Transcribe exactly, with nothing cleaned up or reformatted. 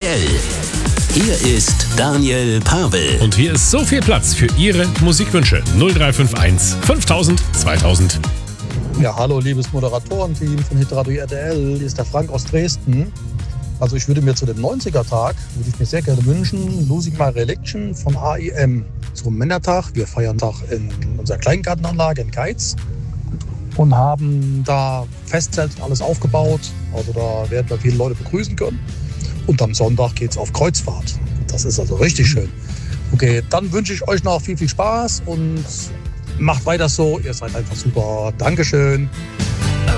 L. Hier ist Daniel Pavel. Und hier ist so viel Platz für Ihre Musikwünsche. null drei fünf eins fünftausend zweitausend. Ja, hallo liebes Moderatorenteam von Hitradio R T L. Hier ist der Frank aus Dresden. Also ich würde mir zu dem neunziger-Tag, würde ich mir sehr gerne wünschen, Music My Religion von A I M zum Männertag. Wir feiern Tag in unserer Kleingartenanlage in Geiz und haben da Festzelt und alles aufgebaut. Also da werden wir viele Leute begrüßen können. Und am Sonntag geht's auf Kreuzfahrt. Das ist also richtig schön. Okay, dann wünsche ich euch noch viel, viel Spaß und macht weiter so. Ihr seid einfach super. Dankeschön.